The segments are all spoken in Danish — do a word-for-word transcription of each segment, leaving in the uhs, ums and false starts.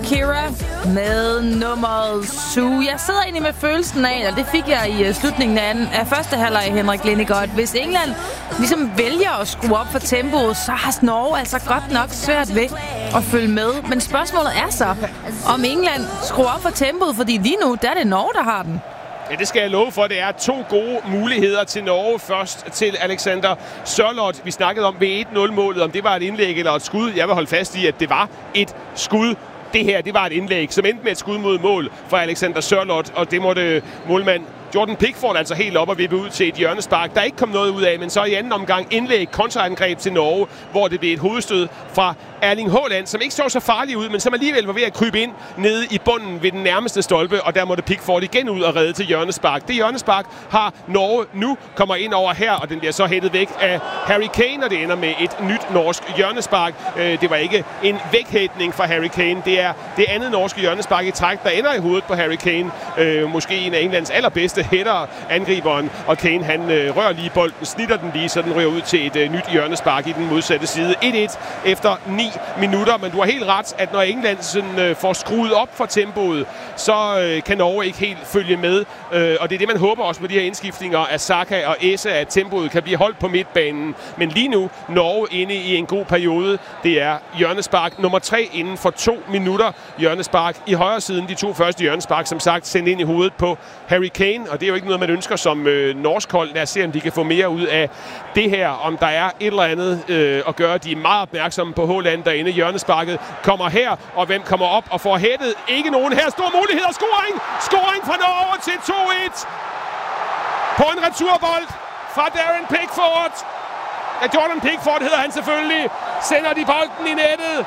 Shakira med nummeret Sue. Jeg sidder egentlig med følelsen af, og det fik jeg i slutningen af, anden, af første halvleg, Henrik Lindegaard. Hvis England ligesom vælger at skrue op for tempoet, så har Norge altså godt nok svært ved at følge med. Men spørgsmålet er så, om England skruer op for tempoet, fordi lige nu, der er det Norge, der har den. Ja, det skal jeg love for. Det er to gode muligheder til Norge. Først til Alexander Sørloth. Vi snakkede om ved et nul-målet, om det var et indlæg eller et skud. Jeg vil holde fast i, at det var et skud. Det her, det var et indlæg, som endte med et skud mod mål for Alexander Sørloth, og det måtte målmand Jordan Pickford altså helt op og vippe ud til et hjørnespark. Der ikke kom noget ud af, men så i anden omgang indlæg, kontraangreb til Norge, hvor det blev et hovedstød fra Erling Haaland, som ikke så så farlig ud, men som alligevel var ved at krybe ind nede i bunden ved den nærmeste stolpe, og der måtte Pickford igen ud og redde til hjørnespark. Det hjørnespark har Norge nu, kommer ind over her, og den bliver så hættet væk af Harry Kane, og det ender med et nyt norsk hjørnespark. Det var ikke en væghætning fra Harry Kane, det er det andet norske hjørnespark i træk, der ender i hovedet på Harry Kane. Måske en af Englands allerbedste hætter angriberen, og Kane han øh, rører lige bolden, snitter den lige, så den ryger ud til et øh, nyt hjørnespark i den modsatte side. et et efter ni minutter, men du har helt ret, at når England sådan, øh, får skruet op for tempoet, så øh, kan Norge ikke helt følge med, øh, og det er det, man håber også med de her indskiftninger af Saka og Esse, at tempoet kan blive holdt på midtbanen. Men lige nu, Norge inde i en god periode. Det er hjørnespark nummer tre inden for to minutter. Hjørnespark i højre siden, de to første hjørnespark, som sagt, sendt ind i hovedet på Harry Kane, og det er jo ikke noget, man ønsker som øh, norsk hold. Lad os se, om de kan få mere ud af det her, om der er et eller andet øh, at gøre. De er meget opmærksomme på Haaland derinde. Hjørnesparket kommer her, og hvem kommer op og får hættet? Ikke nogen her. Stor mulighed og scoring! Scoring fra Norge til to et på en returbold fra Darren Pickford. Ja, Jordan Pickford hedder han selvfølgelig. Sender de bolden i nettet.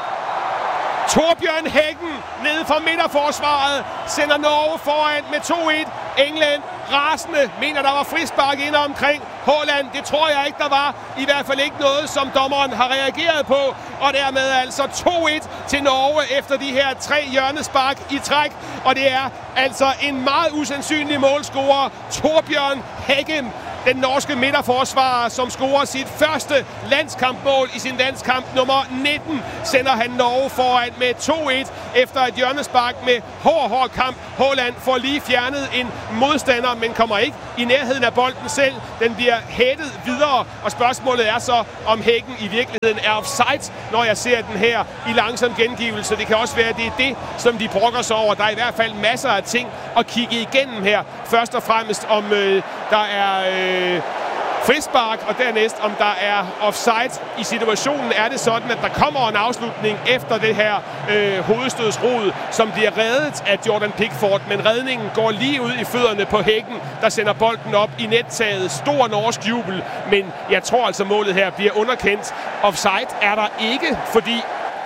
Torbjørn Hækken nede fra midterforsvaret sender Norge foran med to et. England rasende mener, der var frispark inde omkring Haaland. Det tror jeg ikke, der var. I hvert fald ikke noget, som dommeren har reageret på. Og dermed altså to et til Norge efter de her tre hjørnespark i træk. Og det er altså en meget usandsynlig målscorer, Torbjørn Hækken, den norske midterforsvarer, som scorer sit første landskampmål i sin landskamp nummer nitten, sender han Norge foran med to et efter et hjørnespark med hård, hård kamp. Haaland får lige fjernet en modstander, men kommer ikke i nærheden af bolden selv. Den bliver hættet videre, og spørgsmålet er så, om Hækken i virkeligheden er offside, når jeg ser den her i langsom gengivelse. Det kan også være, at det er det, som de brokker sig over. Der er i hvert fald masser af ting at kigge igennem her. Først og fremmest om øh, der er øh, frispark, og dernæst om der er offside. I situationen er det sådan, at der kommer en afslutning efter det her øh, hovedstødsrod, som bliver reddet af Jordan Pickford, men redningen går lige ud i fødderne på Hækken, der sender bolden op i nettaget. Stor norsk jubel, men jeg tror altså, målet her bliver underkendt. Offside er der ikke, fordi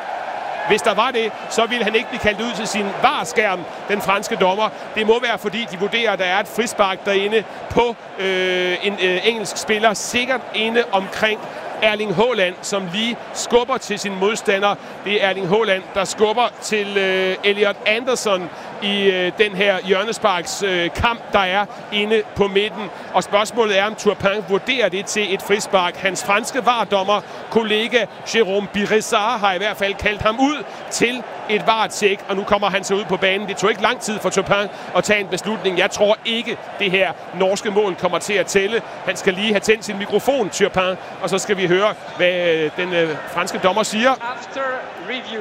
hvis der var det, så ville han ikke blive kaldt ud til sin varskærm, den franske dommer. Det må være, fordi de vurderer, at der er et frispark derinde på øh, en øh, engelsk spiller, sikkert inde omkring Erling Haaland, som lige skubber til sin modstander. Det er Erling Haaland, der skubber til øh, Elliot Anderson i øh, den her hjørnesparks øh, kamp, der er inde på midten. Og spørgsmålet er, om Turpin vurderer det til et frispark. Hans franske vardommer, kollega Jérôme Biressard, har i hvert fald kaldt ham ud til et VAR-tjek, og nu kommer han så ud på banen. Det tog ikke lang tid for Turpin at tage en beslutning. Jeg tror ikke, det her norske mål kommer til at tælle. Han skal lige have tændt sin mikrofon, Turpin, og så skal vi høre, hvad den øh, franske dommer siger. After review,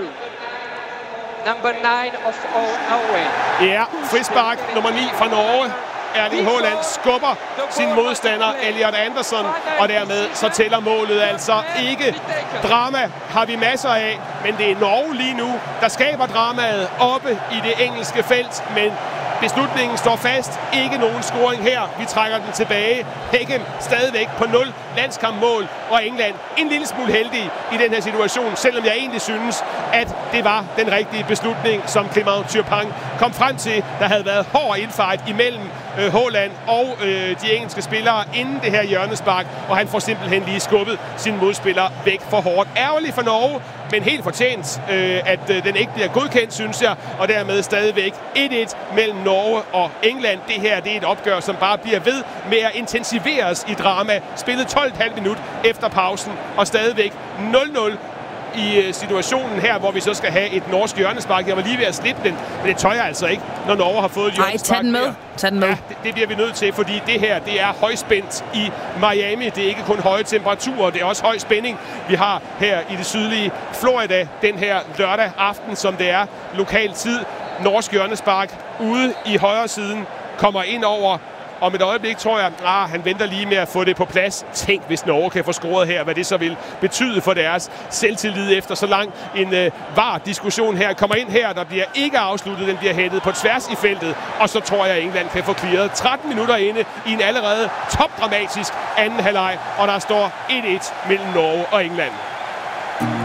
number nine of Norway. Ja, frispark nummer ni fra Norge. Erling Haaland skubber sin modstander Elliot Anderson, og dermed så tæller målet altså ikke. Drama har vi masser af, men det er Norge lige nu, der skaber dramaet oppe i det engelske felt, men beslutningen står fast. Ikke nogen scoring her. Vi trækker den tilbage. Hækken stadigvæk på nul landskampmål, og England en lille smule heldig i den her situation, selvom jeg egentlig synes, at det var den rigtige beslutning, som Clément Turpin kom frem til. Der havde været hård indfight imellem øh, Haaland og øh, de engelske spillere inden det her hjørnespark, og han får simpelthen lige skubbet sin modspiller væk for hårdt. Ærgerligt for Norge, men helt fortjent, øh, at øh, den ikke bliver godkendt, synes jeg, og dermed stadigvæk et et mellem Norge og England. Det her, det er et opgør, som bare bliver ved med at intensiveres i drama. Spillet tolv komma fem minut efter pausen, og stadigvæk nul nul i situationen her, hvor vi så skal have et norsk hjørnespark. Jeg var lige ved at slippe den, men det tør jeg altså ikke, når Norge har fået et hjørnespark. Nej, tag den med. Tag den med. Ja, det, det bliver vi nødt til, fordi det her, det er højspændt i Miami. Det er ikke kun høje temperaturer, det er også høj spænding, vi har her i det sydlige Florida den her lørdag aften, som det er lokal tid. Norsk hjørnespark ude i højre siden kommer ind over. Om et øjeblik tror jeg, ah, han venter lige med at få det på plads. Tænk, hvis Norge kan få scoret her, hvad det så vil betyde for deres selvtillid efter så lang en øh, var-diskussion her. Kommer ind her, der bliver ikke afsluttet, den bliver hættet på tværs i feltet. Og så tror jeg, at England kan få clearet tretten minutter inde i en allerede topdramatisk anden halvleg. Og der står et et mellem Norge og England.